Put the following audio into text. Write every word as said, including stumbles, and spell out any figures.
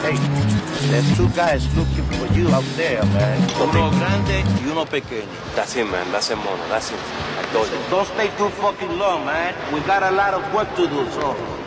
Hey, there's two guys looking for you out there, man. Uno grande y uno pequeño. That's him, man. That's him, Mono. That's him. I told you. Don't stay too fucking long, man. We got a lot of work to do, so